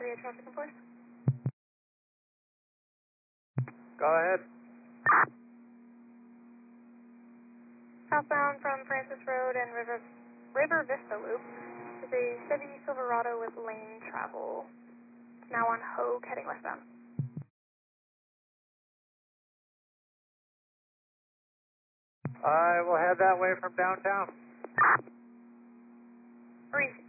via traffic enforce. Go ahead. Southbound from Francis Road and River Vista Loop is a Chevy Silverado with lane travel. It's now on Hogue, heading westbound. I will head that way from downtown. Receive.